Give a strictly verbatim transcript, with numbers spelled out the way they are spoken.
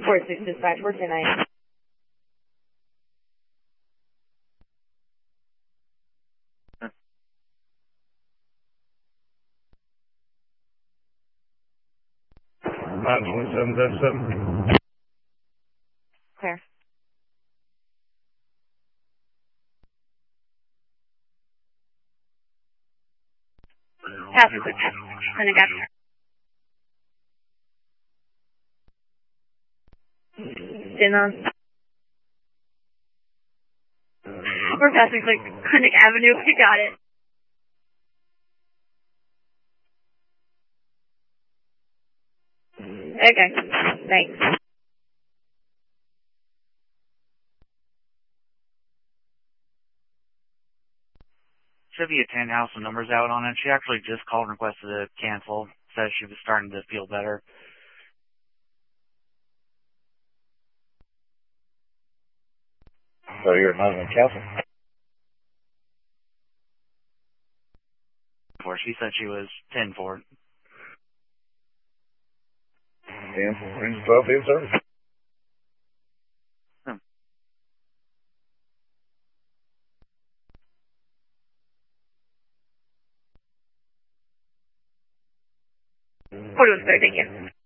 four six dispatch, where can I? nine one seven seven seven. Clear. Pass it, quick pass. Clinic after. Stand on. We're passing like Clinic Avenue. We got it. Okay. Thanks. Should be a ten house with numbers out on it. She actually just called and requested to cancel. Said she was starting to feel better. So you're not going to cancel? For she said she was ten for it. ten for twelve field service. Hmm. Hold on, sir. Thank you.